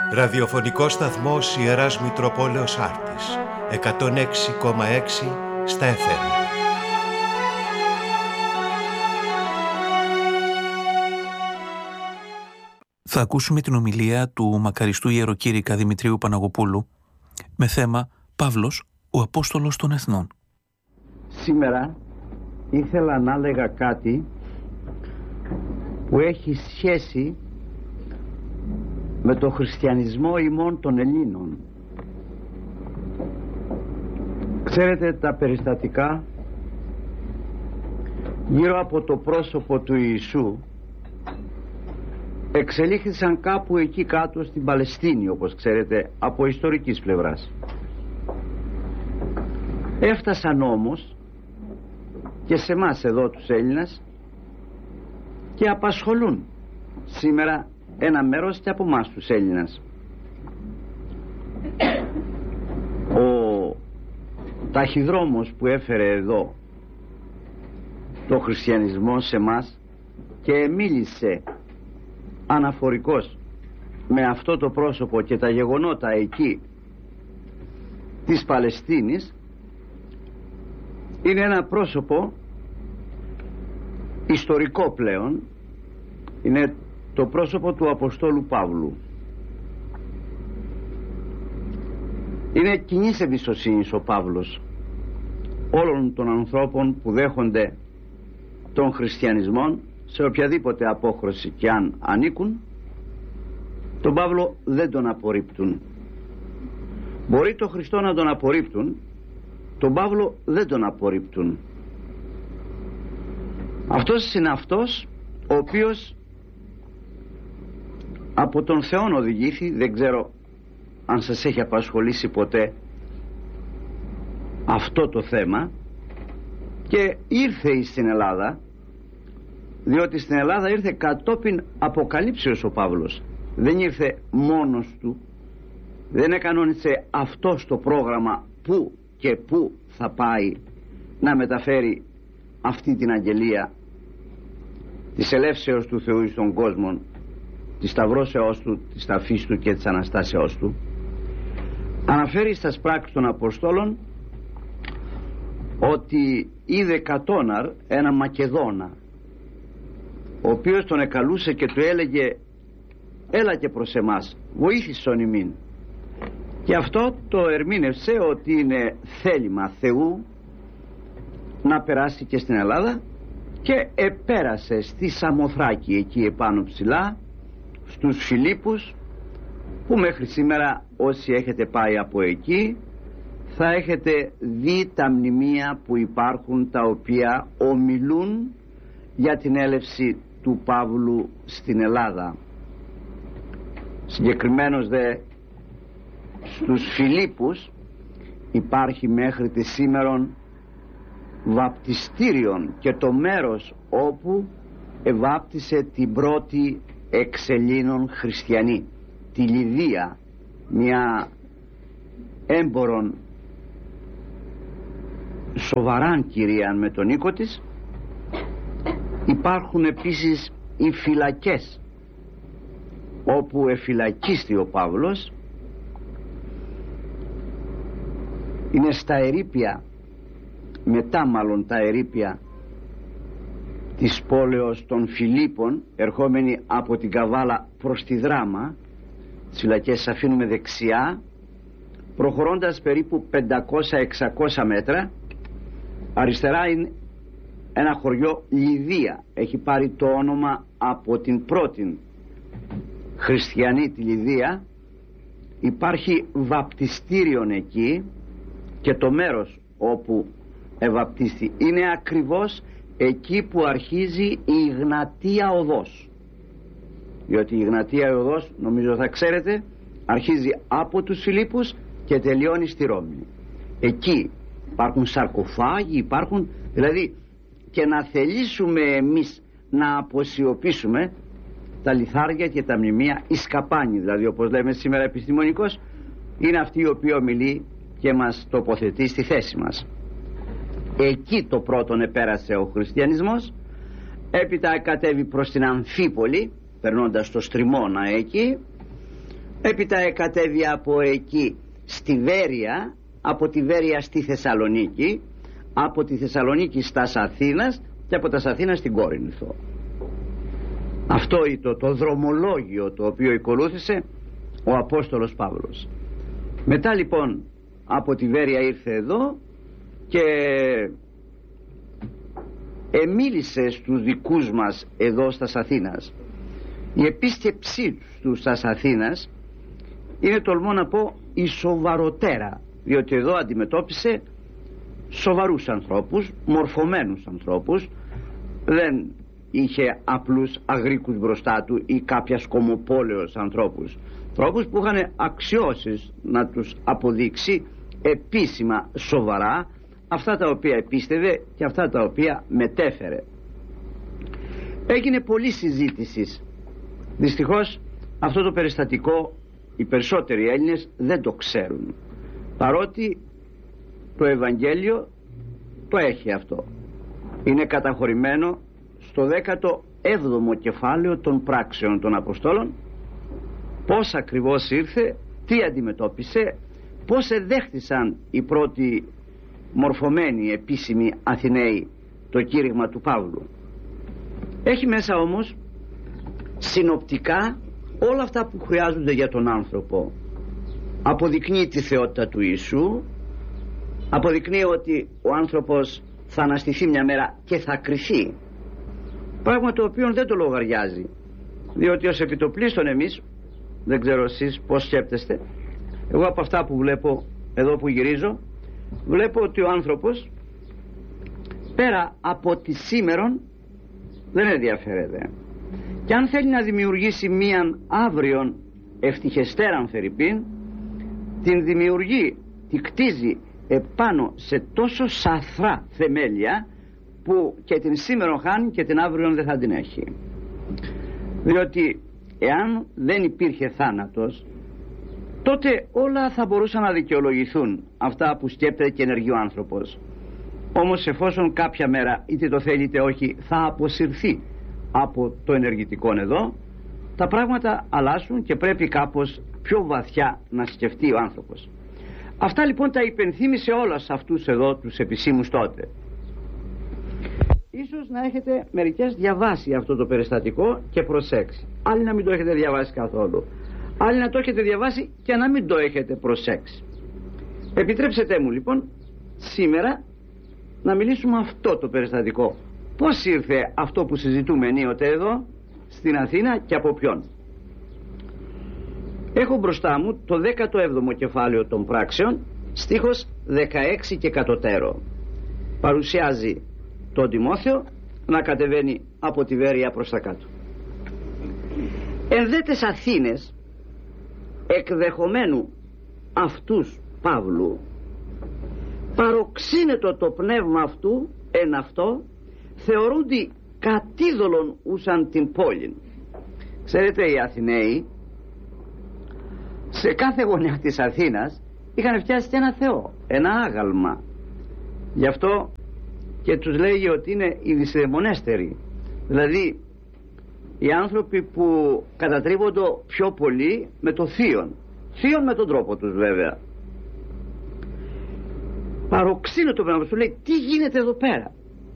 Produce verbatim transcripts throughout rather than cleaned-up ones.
Ραδιοφωνικός σταθμός Ιεράς Μητροπόλεως Άρτης, εκατόν έξι κόμμα έξι στα εφ εμ. Θα ακούσουμε την ομιλία του μακαριστού ιεροκήρυκα Δημητρίου Παναγοπούλου με θέμα «Παύλος, ο Απόστολος των Εθνών». Σήμερα ήθελα να έλεγα κάτι που έχει σχέση με το χριστιανισμό ημών των Ελλήνων. Ξέρετε, τα περιστατικά γύρω από το πρόσωπο του Ιησού εξελίχθησαν κάπου εκεί κάτω στην Παλαιστίνη, όπως ξέρετε, από ιστορικής πλευράς. Έφτασαν όμως και σε εμάς εδώ τους Έλληνες και απασχολούν σήμερα ένα μέρος και από εμάς τους Έλληνες. Ο ταχυδρόμος που έφερε εδώ το χριστιανισμό σε εμάς και μίλησε αναφορικός με αυτό το πρόσωπο και τα γεγονότα εκεί της Παλαιστίνης, είναι ένα πρόσωπο ιστορικό πλέον. Είναι το πρόσωπο του Αποστόλου Παύλου. Είναι κοινής εμπιστοσύνης ο Παύλος όλων των ανθρώπων που δέχονται τον χριστιανισμό, σε οποιαδήποτε απόχρωση και αν ανήκουν. Τον Παύλο δεν τον απορρίπτουν. Μπορεί τον Χριστό να τον απορρίπτουν, τον Παύλο δεν τον απορρίπτουν. Αυτός είναι αυτός ο οποίος από τον Θεόν οδηγήθη. Δεν ξέρω αν σας έχει απασχολήσει ποτέ αυτό το θέμα, και ήρθε στην Ελλάδα, διότι στην Ελλάδα ήρθε κατόπιν αποκαλύψεως ο Παύλος. Δεν ήρθε μόνος του, δεν εκανόνισε αυτό το πρόγραμμα που και που θα πάει να μεταφέρει αυτή την αγγελία της ελεύσεως του Θεού στον κόσμο, της σταυρώσεώς του, της ταφής του και της Αναστάσεώς του. Αναφέρει στα πράξεις των Αποστόλων ότι είδε Κατώναρ, ένα Μακεδόνα, ο οποίος τον εκαλούσε και του έλεγε «Έλα και προς εμάς, βοήθησον ημίν». Και αυτό το ερμήνευσε ότι είναι θέλημα Θεού να περάσει και στην Ελλάδα, και επέρασε στη Σαμοθράκη, εκεί επάνω ψηλά, στους Φιλίππους, που μέχρι σήμερα όσοι έχετε πάει από εκεί θα έχετε δει τα μνημεία που υπάρχουν, τα οποία ομιλούν για την έλευση του Παύλου στην Ελλάδα. Συγκεκριμένως δε στους Φιλίππους υπάρχει μέχρι τη σήμερον βαπτιστήριον και το μέρος όπου εβάπτισε την πρώτη εξ Ελλήνων χριστιανή, τη Λιδία, μια έμπορον σοβαράν κυρία με τον οίκο της. Υπάρχουν επίσης οι φυλακές όπου εφυλακίστη ο Παύλος. Είναι στα ερείπια, μετά μάλλον τα ερείπια της πόλεως των Φιλίππων, ερχόμενοι από την Καβάλα προς τη Δράμα. Τις φυλακές αφήνουμε δεξιά, προχωρώντας περίπου πεντακόσια με εξακόσια μέτρα. Αριστερά είναι ένα χωριό Λιδία, έχει πάρει το όνομα από την πρώτη χριστιανή τη Λιδία. Υπάρχει βαπτιστήριον εκεί, και το μέρος όπου ευαπτίστη είναι ακριβώς εκεί που αρχίζει η Ιγνατία Οδός, διότι η Ιγνατία Οδός, νομίζω θα ξέρετε, αρχίζει από τους Φιλίππους και τελειώνει στη Ρώμη. Εκεί υπάρχουν σαρκοφάγοι, υπάρχουν, δηλαδή, και να θελήσουμε εμείς να αποσιωπήσουμε τα λιθάρια και τα μνημεία, η σκαπάνη δηλαδή, όπως λέμε σήμερα επιστημονικώς, είναι αυτή η οποία ομιλεί και μας τοποθετεί στη θέση μας. Εκεί το πρώτον επέρασε ο χριστιανισμός, έπειτα κατέβη προς την Αμφίπολη, περνώντας το Στριμώνα εκεί, Έπειτα εκατέβη από εκεί στη Βέρεια, από τη Βέρεια στη Θεσσαλονίκη, από τη Θεσσαλονίκη στα Αθήνας και από τα Αθήνας στην Κόρινθο. Αυτό ήταν το δρομολόγιο το οποίο ακολούθησε ο Απόστολος Παύλος. Μετά λοιπόν από τη Βέρεια ήρθε εδώ και εμίλησε στους δικούς μας εδώ στα Αθήνας. Η επίσκεψή του στα Αθήνας είναι, τολμώ να πω, η σοβαροτέρα, διότι εδώ αντιμετώπισε σοβαρούς ανθρώπους, μορφωμένους ανθρώπους. Δεν είχε απλούς αγρίκους μπροστά του ή κάποια σκομοπόλεως ανθρώπους, ανθρώπους που είχαν αξιώσεις να τους αποδείξει επίσημα σοβαρά αυτά τα οποία επίστευε και αυτά τα οποία μετέφερε. Έγινε πολλή συζήτηση. Δυστυχώς αυτό το περιστατικό οι περισσότεροι Έλληνες δεν το ξέρουν, παρότι το Ευαγγέλιο το έχει αυτό. Είναι καταχωρημένο στο δέκατο έβδομο κεφάλαιο των πράξεων των Αποστόλων, πώς ακριβώς ήρθε, τι αντιμετώπισε, πώς εδέχθησαν οι πρώτοι μορφωμένοι επίσημοι Αθηναίοι το κήρυγμα του Παύλου. Έχει μέσα όμως συνοπτικά όλα αυτά που χρειάζονται για τον άνθρωπο. Αποδεικνύει τη θεότητα του Ιησού, αποδεικνύει ότι ο άνθρωπος θα αναστηθεί μια μέρα και θα κριθεί, πράγμα το οποίο δεν το λογαριάζει, διότι ως επιτοπλίστων εμείς, δεν ξέρω εσείς πώς σκέπτεστε, εγώ από αυτά που βλέπω εδώ που γυρίζω, βλέπω ότι ο άνθρωπος πέρα από τη σήμερον δεν ενδιαφέρεται, και αν θέλει να δημιουργήσει μίαν αύριον ευτυχεστέραν φερειπίν, την δημιουργεί, τη κτίζει επάνω σε τόσο σαθρά θεμέλια που και την σήμερον χάνει και την αύριον δεν θα την έχει. Διότι εάν δεν υπήρχε θάνατος, τότε όλα θα μπορούσαν να δικαιολογηθούν, αυτά που σκέπτεται και ενεργεί ο άνθρωπος. Όμως εφόσον κάποια μέρα, είτε το θέλει είτε όχι, θα αποσυρθεί από το ενεργητικό εδώ, τα πράγματα αλλάσουν και πρέπει κάπως πιο βαθιά να σκεφτεί ο άνθρωπος. Αυτά λοιπόν τα υπενθύμησε όλα σε αυτούς εδώ τους επισήμους τότε. Ίσως να έχετε μερικές διαβάσει αυτό το περιστατικό και προσέξει, άλλοι να μην το έχετε διαβάσει καθόλου, άλλοι να το έχετε διαβάσει και να μην το έχετε προσέξει. Επιτρέψτε μου λοιπόν σήμερα να μιλήσουμε αυτό το περιστατικό. Πώς ήρθε αυτό που συζητούμε ενίοτε εδώ στην Αθήνα και από ποιον. Έχω μπροστά μου το δέκατο έβδομο κεφάλαιο των πράξεων, στίχος δεκαέξι και κατωτέρω. Παρουσιάζει τον Τιμόθεο να κατεβαίνει από τη Βέρεια προς τα κάτω. Εν δε τες Αθήνες εκδεχομένου αυτούς Παύλου, παροξύνετο το πνεύμα αυτού εν αυτό, θεωρούνται κατίδωλον ούσαν την πόλη. Ξέρετε, οι Αθηναίοι σε κάθε γωνιά της Αθήνας είχαν φτιάσει ένα θεό, ένα άγαλμα. Γι' αυτό και τους λέγει ότι είναι οι δυσδαιμονέστεροι, δηλαδή οι άνθρωποι που κατατρίβονται πιο πολύ με το θείον, θείον με τον τρόπο τους βέβαια. Παροξύνω το πνεύμα, σου λέει τι γίνεται εδώ πέρα.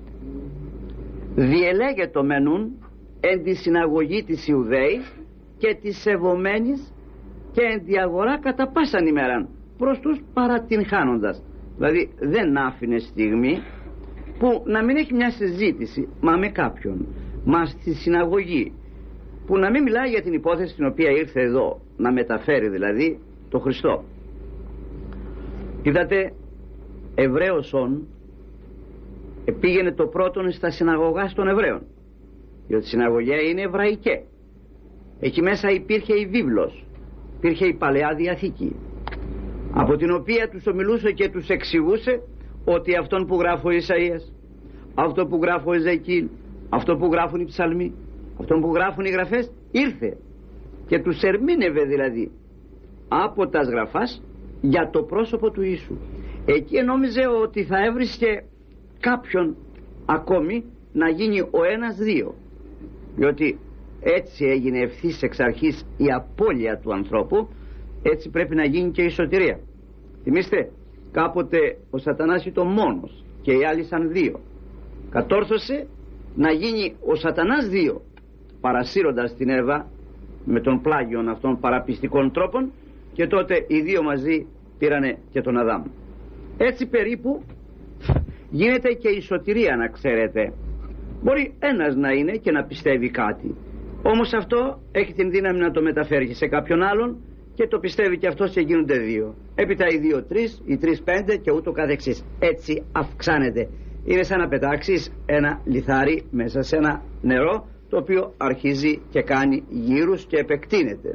Διελέγετο μενούν εν τη συναγωγή της Ιουδαίη και της σεβομένης και εν τη αγορά κατά πάσαν ημέραν προς τους παρατυγχάνοντας. Δηλαδή δεν άφηνε στιγμή που να μην έχει μια συζήτηση μα με κάποιον, μα στη συναγωγή, που να μην μιλάει για την υπόθεση την οποία ήρθε εδώ να μεταφέρει, δηλαδή το Χριστό. Είδατε, Εβραίος ον πήγαινε το πρώτον στα συναγωγάς των Εβραίων, διότι η συναγωγία είναι εβραϊκέ. Εκεί μέσα υπήρχε η βίβλος, υπήρχε η Παλαιά Διαθήκη, από την οποία τους ομιλούσε και τους εξηγούσε ότι αυτόν που γράφει ο Ισαΐας, αυτό που γράφει ο Εζεκίλ, αυτό που γράφουν οι ψαλμοί, αυτό που γράφουν οι γραφές, ήρθε και τους ερμήνευε δηλαδή από τα γραφάς για το πρόσωπο του Ιησού. Εκεί νόμιζε ότι θα έβρισκε κάποιον ακόμη να γίνει ο ένας δύο, διότι έτσι έγινε ευθύς εξ αρχής η απώλεια του ανθρώπου, έτσι πρέπει να γίνει και η σωτηρία. Θυμήστε, κάποτε ο Σατανάς ήταν μόνος και οι άλλοι σαν δύο. Κατόρθωσε να γίνει ο Σατανάς δύο, παρασύροντας την Εύα με τον πλάγιον αυτών παραπιστικών τρόπων, και τότε οι δύο μαζί πήρανε και τον Αδάμ. Έτσι περίπου γίνεται και η σωτηρία, να ξέρετε. Μπορεί ένας να είναι και να πιστεύει κάτι, όμως αυτό έχει την δύναμη να το μεταφέρει σε κάποιον άλλον και το πιστεύει και αυτός και γίνονται δύο. Έπειτα οι δύο τρεις, οι τρεις πέντε και ούτω καθεξής. Έτσι αυξάνεται. Είναι σαν να πετάξεις ένα λιθάρι μέσα σε ένα νερό, το οποίο αρχίζει και κάνει γύρους και επεκτείνεται.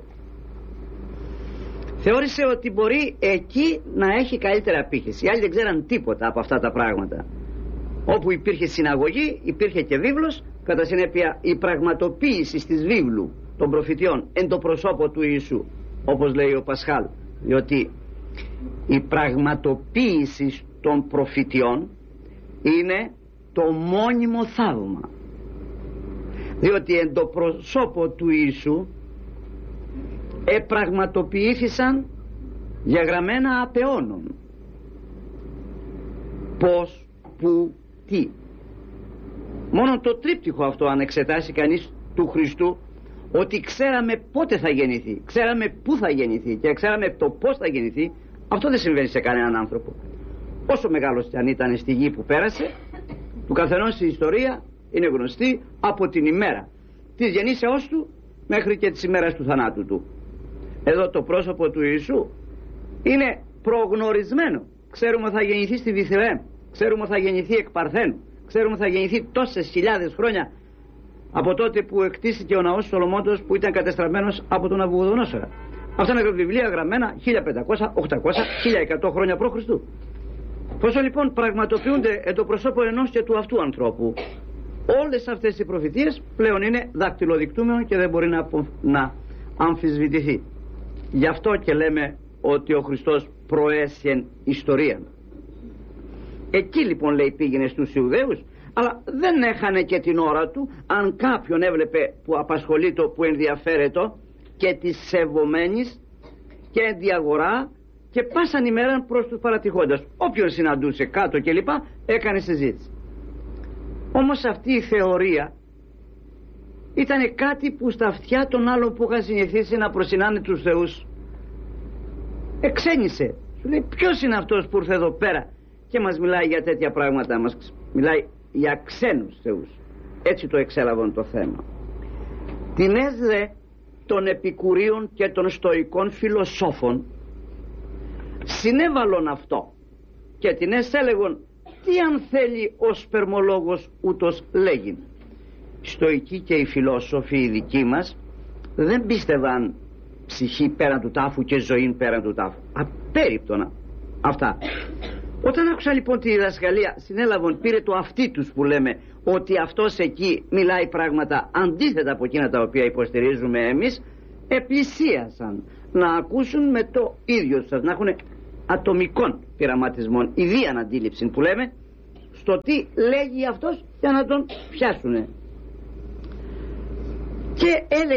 Θεώρησε ότι μπορεί εκεί να έχει καλύτερη απήχηση. Οι άλλοι δεν ξέραν τίποτα από αυτά τα πράγματα. Όπου υπήρχε συναγωγή υπήρχε και βίβλος, κατά συνέπεια η πραγματοποίηση της βίβλου των προφητιών εν το προσώπο του Ιησού, όπως λέει ο Πασχάλ, διότι η πραγματοποίηση των προφητιών είναι το μόνιμο θαύμα, διότι εν το προσώπο του Ιησού επραγματοποιήθησαν διαγραμμένα απ' αιώνων. Πώς, πού, τι. Μόνο το τρίπτυχο αυτό, αν εξετάσει κανείς του Χριστού, ότι ξέραμε πότε θα γεννηθεί, ξέραμε πού θα γεννηθεί και ξέραμε το πώς θα γεννηθεί, αυτό δεν συμβαίνει σε κανέναν άνθρωπο. Όσο μεγάλος κι αν ήταν στη γη που πέρασε, του καθενός η ιστορία είναι γνωστή από την ημέρα της γεννήσεώς του μέχρι και της ημέρας του θανάτου του. Εδώ το πρόσωπο του Ιησού είναι προγνωρισμένο. Ξέρουμε ότι θα γεννηθεί στη Βιθλεέμ, ξέρουμε ότι θα γεννηθεί εκ Παρθένου, ξέρουμε ότι θα γεννηθεί τόσες χιλιάδες χρόνια από τότε που εκτίστηκε ο ναός Σολομόντος, που ήταν κατεστραμμένος από τον Ναβουχοδονόσορα. Αυτά είναι βιβλία γραμμένα χίλια πεντακόσια, οκτακόσια, χίλια εκατό χρόνια π.Χ. Πόσο λοιπόν πραγματοποιούνται εν το προσώπο ενός και του αυτού ανθρώπου. Όλες αυτές οι προφητείες πλέον είναι δακτυλοδεικτούμενο και δεν μπορεί να, να αμφισβητηθεί. Γι' αυτό και λέμε ότι ο Χριστός προέσχεν ιστορία. Εκεί λοιπόν, λέει, πήγαινε στους Ιουδαίους, αλλά δεν έχανε και την ώρα του. Αν κάποιον έβλεπε που απασχολείται, που ενδιαφέρεται και της σεβομένης και διαγορά και πάσαν ημέρα προς τους παρατυχόντας, όποιον συναντούσε κάτω κλπ, έκανε συζήτηση. Όμως αυτή η θεωρία ήταν κάτι που στα αυτιά των άλλων που είχαν συνηθίσει να προσυνάνε τους θεούς εξένησε. Σου λέει, ποιος είναι αυτός που ήρθε εδώ πέρα και μας μιλάει για τέτοια πράγματα, μας μιλάει για ξένους θεούς. Έτσι το εξέλαβαν το θέμα. Την έσδε των επικουρίων και των στοικών φιλοσόφων συνέβαλον αυτό και την έσδε έλεγον, τι αν θέλει ο σπερμολόγος ούτως λέγειν. Στοικοί και οι φιλόσοφοι οι δικοί μας δεν πίστευαν ψυχή πέραν του τάφου και ζωή πέραν του τάφου. Απέριπτονα αυτά. Όταν άκουσα λοιπόν τη διδασκαλία, συνέλαβαν, πήρε το αυτί τους που λέμε, ότι αυτός εκεί μιλάει πράγματα αντίθετα από εκείνα τα οποία υποστηρίζουμε εμείς, επλησίασαν να ακούσουν με το ίδιο σας, να έχουν ατομικών πειραματισμών, ιδίαν αντίληψη που λέμε, στο τι λέγει αυτός για να τον πιάσουνε. Και έλεγε